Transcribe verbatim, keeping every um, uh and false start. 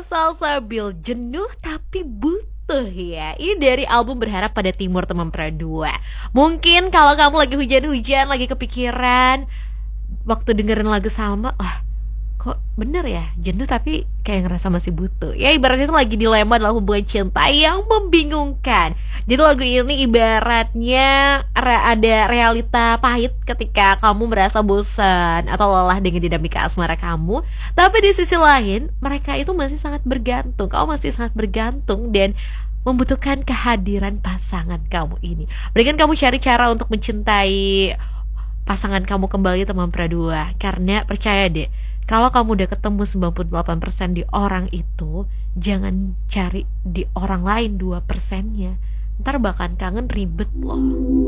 Salsabil, jenuh tapi butuh ya. Ini dari album Berharap Pada Timur teman Pra dua. Mungkin kalau kamu lagi hujan-hujan, lagi kepikiran, waktu dengerin lagu Salma, wah kok bener ya, jenuh tapi kayak ngerasa masih butuh. Ya ibaratnya itu lagi dilema dalam hubungan cinta yang membingungkan. Jadi lagu ini ibaratnya re- ada realita pahit ketika kamu merasa bosan atau lelah dengan dinamika asmara kamu. Tapi di sisi lain, mereka itu masih sangat bergantung. Kamu masih sangat bergantung dan membutuhkan kehadiran pasangan kamu ini. Berikan kamu cari cara untuk mencintai pasangan kamu kembali teman Pradua. Karena percaya deh, kalau kamu udah ketemu sembilan puluh delapan persen di orang itu, jangan cari di orang lain dua persennya. Ntar bahkan kangen ribet loh.